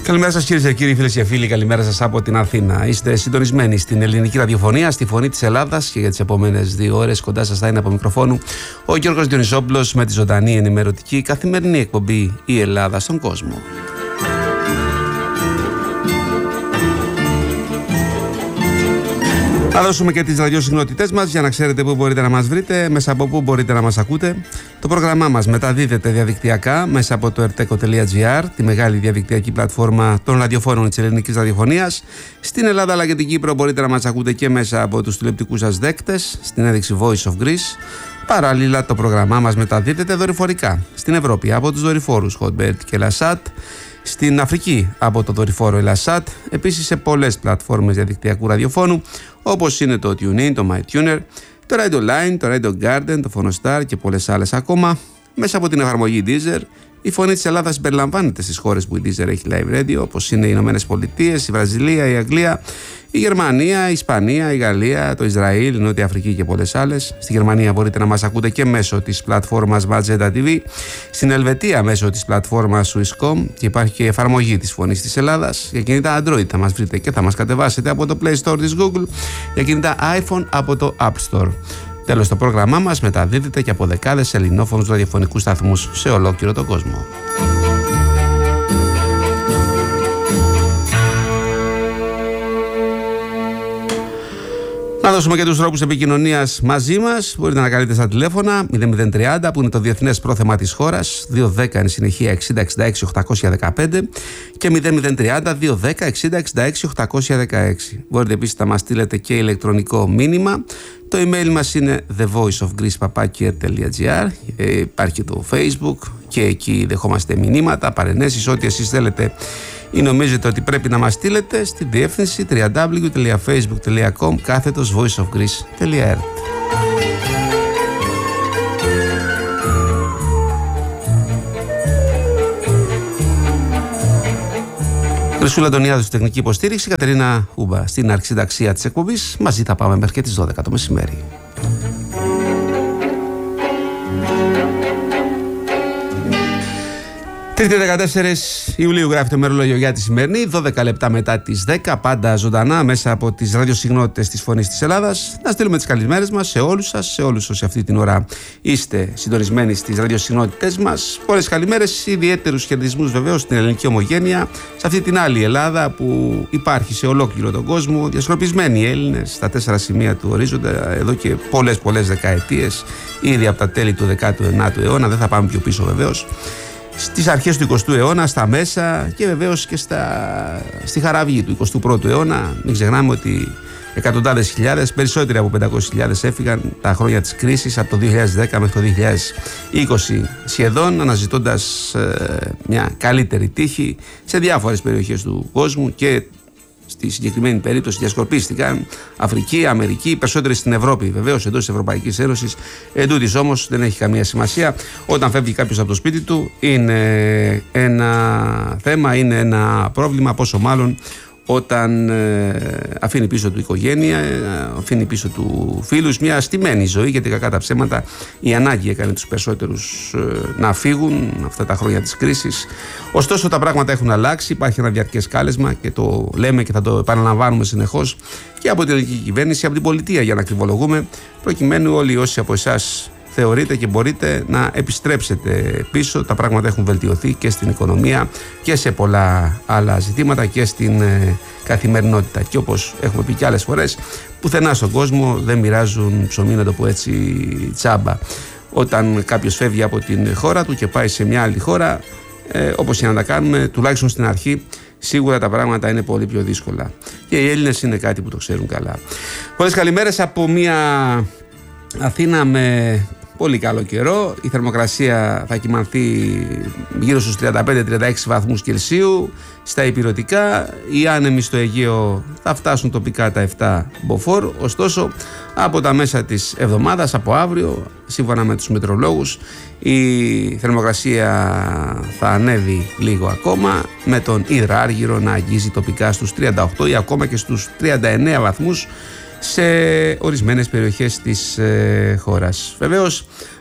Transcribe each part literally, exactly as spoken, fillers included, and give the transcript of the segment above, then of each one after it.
Καλημέρα σας κυρίες και κύριοι, φίλες και φίλοι, καλημέρα σας από την Αθήνα. Είστε συντονισμένοι στην ελληνική ραδιοφωνία, στη φωνή της Ελλάδας, και για τις επόμενες δύο ώρες κοντά σας θα είναι από μικροφόνου ο Γιώργος Διονυσόπουλος με τη ζωντανή ενημερωτική καθημερινή εκπομπή «Η Ελλάδα στον κόσμο». Θα δώσουμε και τις ραδιοσυχνότητές μας για να ξέρετε πού μπορείτε να μας βρείτε, μέσα από πού μπορείτε να μας ακούτε. Το πρόγραμμά μας μεταδίδεται διαδικτυακά μέσα από το ερτέκο τελεία τζι άρ, τη μεγάλη διαδικτυακή πλατφόρμα των ραδιοφώνων της ελληνικής ραδιοφωνίας. Στην Ελλάδα αλλά και την Κύπρο μπορείτε να μας ακούτε και μέσα από τους τηλεοπτικούς σας δέκτες, στην ένδειξη Voice of Greece. Παράλληλα, το πρόγραμμά μας μεταδίδεται δορυφορικά στην Ευρώπη από τους δορυφόρους Hotbird και Lasat, στην Αφρική από το δορυφόρο Elasat, επίσης σε πολλές πλατφόρμες διαδικτυακού ραδιοφώνου όπως είναι το TuneIn, το MyTuner, το Radio Line, το Radio Garden, το Phonostar και πολλές άλλες ακόμα. Μέσα από την εφαρμογή Deezer, η φωνή της Ελλάδας συμπεριλαμβάνεται στις χώρες που η Deezer έχει live radio, όπως είναι οι Ηνωμένες Πολιτείες, η Βραζιλία, η Αγγλία, η Γερμανία, η Ισπανία, η Γαλλία, το Ισραήλ, η Νότια Αφρική και πολλές άλλες. Στη Γερμανία μπορείτε να μας ακούτε και μέσω της πλατφόρμας Magenta τι βι. Στην Ελβετία μέσω της πλατφόρμας Swisscom, και υπάρχει και η εφαρμογή της φωνής της Ελλάδας. Για κινητά Android θα μας βρείτε και θα μας κατεβάσετε από το Play Store της Google. Για κινητά iPhone από το App Store. Τέλος, το πρόγραμμά μας μεταδίδεται και από δεκάδες ελληνόφωνους ραδιοφωνικούς σταθμούς σε ολόκληρο τον κόσμο. Να δώσουμε και τους τρόπους επικοινωνίας μαζί μας. Μπορείτε να καλείτε στα τηλέφωνα μηδέν μηδέν τριάντα που είναι το διεθνές πρόθεμα της χώρας, δύο δέκα εν συνεχεία εξήντα εξήντα έξι οκτακόσια δεκαπέντε και μηδέν μηδέν τριάντα δύο δέκα εξήντα εξήντα έξι οκτακόσια δεκαέξι. Μπορείτε επίσης να μας στείλετε και ηλεκτρονικό μήνυμα. Το email μας είναι the voice of greece παπάκι ερ τελεία τζι άρ. ε, Υπάρχει και το Facebook και εκεί δεχόμαστε μηνύματα, παρενέσεις, ό,τι εσείς θέλετε ή νομίζετε ότι πρέπει να μας στείλετε στη διεύθυνση double-u double-u double-u τελεία facebook τελεία com κάθετος voice of greece τελεία e r. Χρυσούλα Αντωνιάδου στη τεχνική υποστήριξη, Κατερίνα Ούμπα στην αρχισυνταξία της εκπομπής. Μαζί θα πάμε μέχρι και τις δώδεκα το μεσημέρι. Τρίτη δεκατέσσερις Ιουλίου γράφει το ημερολόγιο για τη σημερινή, δώδεκα λεπτά μετά τις δέκα, πάντα ζωντανά μέσα από τις ραδιοσυχνότητες της φωνής της Ελλάδας. Να στείλουμε τις καλημέρες μας σε όλους σας, σε όλους όσοι αυτή την ώρα είστε συντονισμένοι στις ραδιοσυχνότητες μας. Πολλές καλημέρες, ιδιαίτερους χαιρετισμούς βεβαίως στην ελληνική ομογένεια, σε αυτή την άλλη Ελλάδα που υπάρχει σε ολόκληρο τον κόσμο, διασκορπισμένοι Έλληνες στα τέσσερα σημεία του ορίζοντα εδώ και πολλές πολλές δεκαετίες, ήδη από τα τέλη του δέκατου ενάτου αιώνα, δεν θα πάμε πιο πίσω βεβαίως. Στις αρχές του εικοστού αιώνα, στα μέσα και βεβαίως και στα, στη χαραυγή του εικοστού πρώτου αιώνα. Μην ξεχνάμε ότι εκατοντάδες χιλιάδες, περισσότεροι από πεντακόσιες χιλιάδες έφυγαν τα χρόνια της κρίσης από το δύο χιλιάδες δέκα μέχρι το δύο χιλιάδες είκοσι σχεδόν, αναζητώντας ε, μια καλύτερη τύχη σε διάφορες περιοχές του κόσμου, και στη συγκεκριμένη περίπτωση διασκορπίστηκαν Αφρική, Αμερική, περισσότεροι στην Ευρώπη βεβαίως, εντός της Ευρωπαϊκής Ένωσης. Εντούτοις όμως δεν έχει καμία σημασία. Όταν φεύγει κάποιος από το σπίτι του είναι ένα θέμα, είναι ένα πρόβλημα, πόσο μάλλον όταν ε, αφήνει πίσω του οικογένεια, ε, αφήνει πίσω του φίλους, μια στημένη ζωή, γιατί κακά τα ψέματα η ανάγκη έκανε τους περισσότερους ε, να φύγουν αυτά τα χρόνια της κρίσης. Ωστόσο τα πράγματα έχουν αλλάξει, υπάρχει ένα διαρκές κάλεσμα και το λέμε και θα το επαναλαμβάνουμε συνεχώς και από την ελληνική κυβέρνηση, από την πολιτεία για να ακριβολογούμε, προκειμένου όλοι όσοι από εσάς θεωρείτε και μπορείτε να επιστρέψετε πίσω. Τα πράγματα έχουν βελτιωθεί και στην οικονομία και σε πολλά άλλα ζητήματα και στην ε, καθημερινότητα. Και όπως έχουμε πει και άλλες φορές, πουθενά στον κόσμο δεν μοιράζουν ψωμί, να το πω έτσι, τσάμπα. Όταν κάποιος φεύγει από την χώρα του και πάει σε μια άλλη χώρα, ε, όπως και να τα κάνουμε, τουλάχιστον στην αρχή, σίγουρα τα πράγματα είναι πολύ πιο δύσκολα. Και οι Έλληνες είναι κάτι που το ξέρουν καλά. Πολλές καλημέρες από μια Αθήνα με πολύ καλό καιρό. Η θερμοκρασία θα κυμανθεί γύρω στους τριάντα πέντε με τριάντα έξι βαθμούς Κελσίου στα ηπειρωτικά. Οι άνεμοι στο Αιγαίο θα φτάσουν τοπικά τα επτά μποφόρ. Ωστόσο, από τα μέσα της εβδομάδας, από αύριο, σύμφωνα με τους μετεωρολόγους, η θερμοκρασία θα ανέβει λίγο ακόμα, με τον υδράργυρο να αγγίζει τοπικά στους τριάντα οκτώ ή ακόμα και στους τριάντα εννέα βαθμούς σε ορισμένες περιοχές της ε, χώρας. Βεβαίως,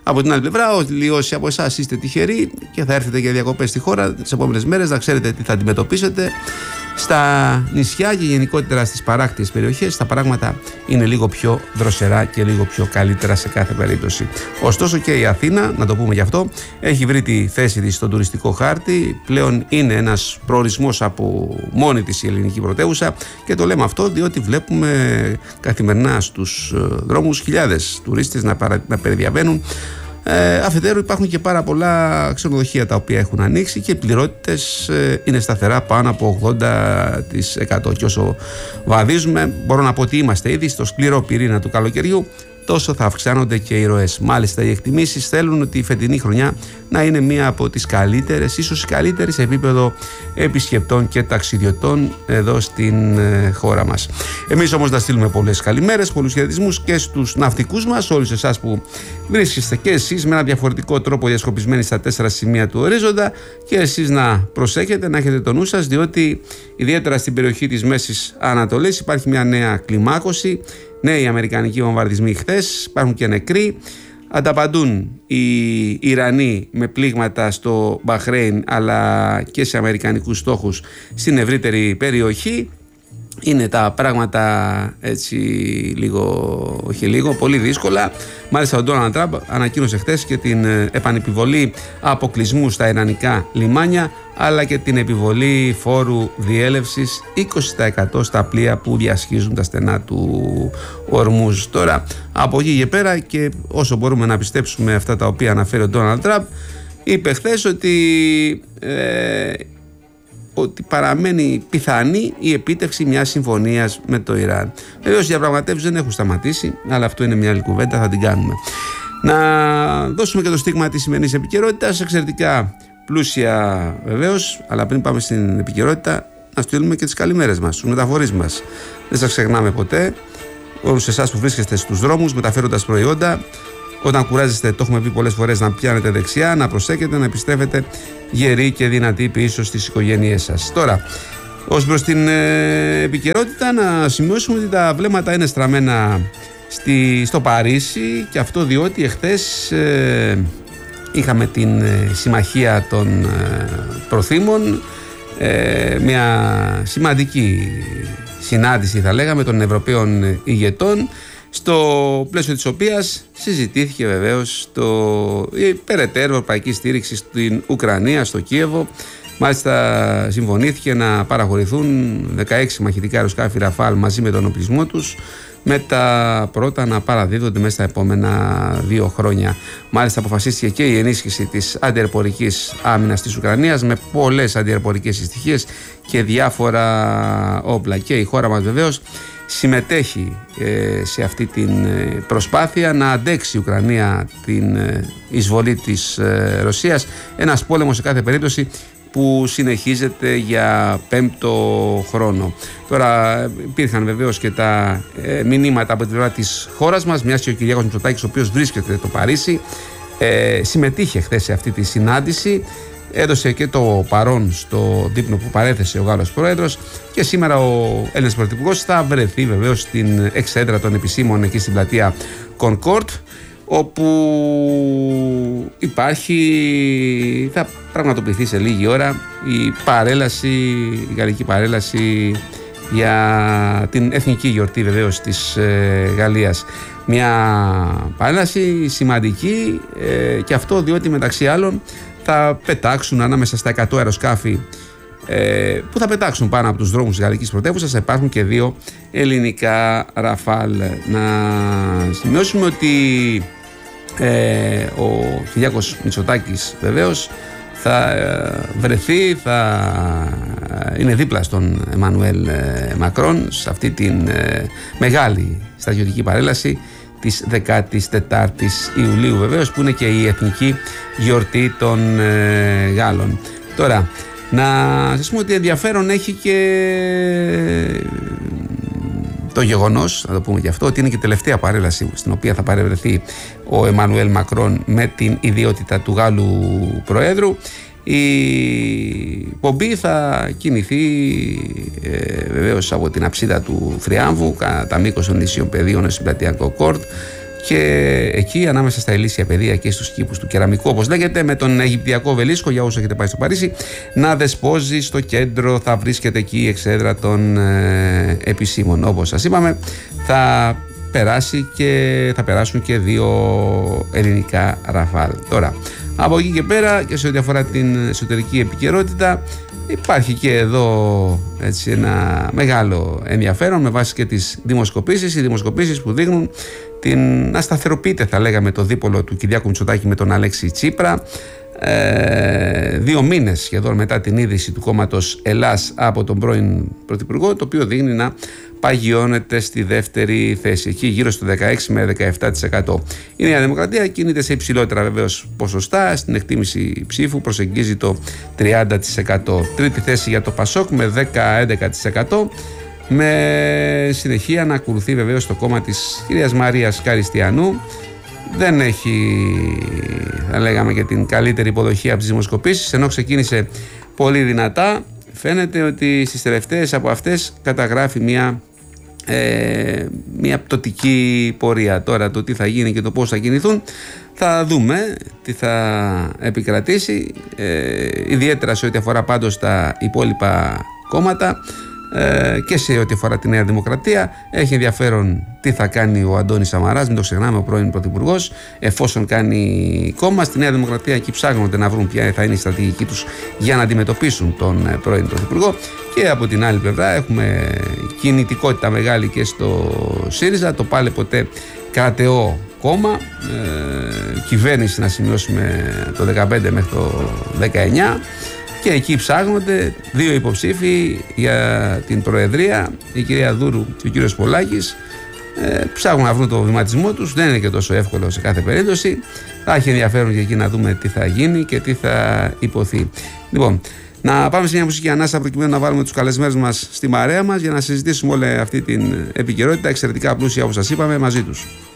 Από την άλλη πλευρά, όσοι από εσάς είστε τυχεροί και θα έρθετε για διακοπές στη χώρα τις επόμενες μέρες, να ξέρετε τι θα αντιμετωπίσετε. Στα νησιά και γενικότερα στις παράκτιες περιοχές τα πράγματα είναι λίγο πιο δροσερά και λίγο πιο καλύτερα σε κάθε περίπτωση. Ωστόσο και η Αθήνα, να το πούμε γι' αυτό, έχει βρει τη θέση της στον τουριστικό χάρτη. Πλέον είναι ένας προορισμός από μόνη της η ελληνική πρωτεύουσα, και το λέμε αυτό διότι βλέπουμε καθημερινά στους δρόμους χιλιάδες τουρίστες να, παρα... να περιδιαβαίνουν. Ε, αφετέρου υπάρχουν και πάρα πολλά ξενοδοχεία τα οποία έχουν ανοίξει και οι πληρότητες ε, είναι σταθερά πάνω από ογδόντα τοις εκατό, και όσο βαδίζουμε μπορώ να πω ότι είμαστε ήδη στο σκληρό πυρήνα του καλοκαιριού, τόσο θα αυξάνονται και οι ροές. Μάλιστα οι εκτιμήσεις θέλουν ότι η φετινή χρονιά να είναι μία από τις καλύτερες, ίσως η καλύτερη σε επίπεδο επισκεπτών και ταξιδιωτών εδώ στην ε, χώρα μας. Εμείς όμως να στείλουμε πολλές καλημέρες, πολλούς χαιρετισμούς και στους ναυτικούς μας, όλους εσάς που βρίσκεστε και εσείς με ένα διαφορετικό τρόπο διασκοπισμένοι στα τέσσερα σημεία του ορίζοντα, και εσείς να προσέχετε, να έχετε το νου σας, διότι ιδιαίτερα στην περιοχή της Μέσης Ανατολής υπάρχει μια νέα κλιμάκωση. Νέοι αμερικανικοί βομβαρδισμοί χθες, υπάρχουν και νεκροί. Ανταπαντούν οι Ιρανοί με πλήγματα στο Μπαχρέιν αλλά και σε αμερικανικούς στόχους στην ευρύτερη περιοχή. Είναι τα πράγματα έτσι λίγο, όχι λίγο, πολύ δύσκολα. Μάλιστα ο Ντόναλντ Τραμπ ανακοίνωσε χθες και την επανεπιβολή αποκλεισμού στα ιρανικά λιμάνια, αλλά και την επιβολή φόρου διέλευσης είκοσι τοις εκατό στα πλοία που διασχίζουν τα στενά του Ορμούζ. Τώρα από εκεί και πέρα, και όσο μπορούμε να πιστέψουμε αυτά τα οποία αναφέρει ο Ντόναλντ Τραμπ, είπε χθες ότι ε, ότι παραμένει πιθανή η επίτευξη μιας συμφωνίας με το Ιράν. Βεβαίως οι διαπραγματεύσεις δεν έχουν σταματήσει, αλλά αυτό είναι μια άλλη κουβέντα, θα την κάνουμε. Να δώσουμε και το στίγμα της σημερινής επικαιρότητας, εξαιρετικά πλούσια βεβαίως, αλλά πριν πάμε στην επικαιρότητα, να στείλουμε και τις καλημέρες μας, τους μεταφορείς μας. Δεν σας ξεχνάμε ποτέ, όλους εσάς που βρίσκεστε στους δρόμους μεταφέροντας προϊόντα. Όταν κουράζεστε, το έχουμε πει πολλές φορές, να πιάνετε δεξιά, να προσέχετε, να επιστρέφετε γεροί και δυνατοί πίσω στις οικογένειές σας. Τώρα, ως προς την ε, επικαιρότητα, να σημειώσουμε ότι τα βλέμματα είναι στραμμένα στη, στο Παρίσι, και αυτό διότι εχθές ε, είχαμε την ε, συμμαχία των ε, προθήμων, ε, μια σημαντική συνάντηση θα λέγαμε των Ευρωπαίων ηγετών, στο πλαίσιο της οποίας συζητήθηκε βεβαίως το, η περαιτέρω ευρωπαϊκή στήριξη στην Ουκρανία, στο Κίεβο. Μάλιστα συμφωνήθηκε να παραχωρηθούν δεκαέξι μαχητικά αεροσκάφη Ραφάλ μαζί με τον οπλισμό τους, με τα πρώτα να παραδίδονται μέσα στα επόμενα δύο χρόνια. Μάλιστα αποφασίστηκε και η ενίσχυση της αντιερπορικής άμυνας της Ουκρανίας με πολλές αντιερπορικές συστοιχίες και διάφορα όπλα, και η χώρα μας βεβαίως συμμετέχει ε, σε αυτή την προσπάθεια να αντέξει η Ουκρανία την ε, εισβολή της ε, Ρωσίας, ένας πόλεμος σε κάθε περίπτωση που συνεχίζεται για πέμπτο χρόνο. Τώρα υπήρχαν βεβαίως και τα ε, μηνύματα από την πλευρά της χώρας μας, μιας και ο Κυριάκος Μητσοτάκης, ο οποίος βρίσκεται στο Παρίσι, ε, συμμετείχε χθες σε αυτή τη συνάντηση, έδωσε και το παρόν στο δείπνο που παρέθεσε ο Γάλλος Πρόεδρος, και σήμερα ο Έλληνας Πρωθυπουργός θα βρεθεί βεβαίως στην εξέδρα των επισήμων εκεί στην πλατεία Concord, όπου υπάρχει, θα πραγματοποιηθεί σε λίγη ώρα η παρέλαση, η γαλλική παρέλαση για την εθνική γιορτή βεβαίως της ε, Γαλλίας. Μια παρέλαση σημαντική, ε, και αυτό διότι μεταξύ άλλων θα πετάξουν ανάμεσα στα εκατό αεροσκάφη ε, που θα πετάξουν πάνω από τους δρόμους της γαλλικής πρωτεύουσας, θα υπάρχουν και δύο ελληνικά Ραφάλ. Να σημειώσουμε ότι ε, ο Κυριάκος Μητσοτάκης βεβαίως θα βρεθεί, θα είναι δίπλα στον Εμμανουέλ Μακρόν σε αυτή την ε, μεγάλη στρατιωτική παρέλαση της δεκάτης τετάρτης Ιουλίου βεβαίως, που είναι και η εθνική γιορτή των ε, Γάλλων. Τώρα, να σας πούμε ότι ενδιαφέρον έχει και το γεγονός, να το πούμε και αυτό, ότι είναι και η τελευταία παρέλαση στην οποία θα παρευρεθεί ο Εμμανουέλ Μακρόν με την ιδιότητα του Γάλλου Προέδρου. Η πομπή θα κινηθεί ε, βεβαίως από την αψίδα του Φριάμβου κατά μήκος των νησίων πεδίων στην πλατεία Κοκόρτ, και εκεί ανάμεσα στα ηλίσια πεδία και στους κήπους του κεραμικού, όπως λέγεται, με τον Αιγυπτιακό Βελίσκο, για όσους έχετε πάει στο Παρίσι, να δεσπόζει στο κέντρο. Θα βρίσκεται εκεί η εξέδρα των ε, επισήμων. Όπως σας είπαμε, θα περάσει και θα περάσουν και δύο ελληνικά Ραφάλ. Τώρα, από εκεί και πέρα, και σε ό,τι αφορά την εσωτερική επικαιρότητα, υπάρχει και εδώ έτσι ένα μεγάλο ενδιαφέρον με βάση και τις δημοσκοπήσεις. Οι δημοσκοπήσεις που δείχνουν την να σταθεροποιείται, θα λέγαμε, το δίπολο του Κυριάκου Μητσοτάκη με τον Αλέξη Τσίπρα. Ε, δύο μήνες σχεδόν μετά την είδηση του κόμματος Ελλάς από τον πρώην Πρωθυπουργό, το οποίο δείχνει να παγιώνεται στη δεύτερη θέση, εκεί γύρω στο δεκαέξι με δεκαεπτά τοις εκατό. Η Νέα Δημοκρατία κινείται σε υψηλότερα βεβαίως ποσοστά, στην εκτίμηση ψήφου προσεγγίζει το τριάντα τοις εκατό. Τρίτη θέση για το Πασόκ με δέκα με έντεκα τοις εκατό, με συνεχεία να ακολουθεί βεβαίως το κόμμα της κυρίας Μαρίας Καριστιανού. Δεν έχει, θα λέγαμε, και την καλύτερη υποδοχή από τις δημοσκοπήσεις, ενώ ξεκίνησε πολύ δυνατά. Φαίνεται ότι στις τελευταίες από αυτές καταγράφει μια, ε, μια πτωτική πορεία. Τώρα το τι θα γίνει και το πώς θα κινηθούν θα δούμε, τι θα επικρατήσει, ε, ιδιαίτερα σε ό,τι αφορά πάντως τα υπόλοιπα κόμματα. Ε, και σε ό,τι αφορά τη Νέα Δημοκρατία έχει ενδιαφέρον τι θα κάνει ο Αντώνης Σαμαράς, μην το ξεχνάμε, ο πρώην πρωθυπουργός, εφόσον κάνει κόμμα. Στη Νέα Δημοκρατία εκεί ψάχνονται να βρουν ποια θα είναι η στρατηγική τους για να αντιμετωπίσουν τον πρώην πρωθυπουργό. Και από την άλλη πλευρά έχουμε κινητικότητα μεγάλη και στο ΣΥΡΙΖΑ, το πάλι ποτέ κρατεό κόμμα, ε, κυβέρνηση να σημειώσουμε το δεκαπέντε μέχρι το δεκαεννιά. Και εκεί ψάχνονται δύο υποψήφοι για την Προεδρία, η κυρία Δούρου και ο κύριος Πολάκης. Ε, ψάχνουν να βρουν το βηματισμό τους, δεν είναι και τόσο εύκολο σε κάθε περίπτωση. Θα έχει ενδιαφέρον και εκεί να δούμε τι θα γίνει και τι θα υποθεί. Λοιπόν, να πάμε σε μια μουσική ανάσα προκειμένου να βάλουμε τους καλεσμένους μας στη παρέα μας για να συζητήσουμε όλη αυτή την επικαιρότητα, εξαιρετικά πλούσια όπως σας είπαμε, μαζί τους.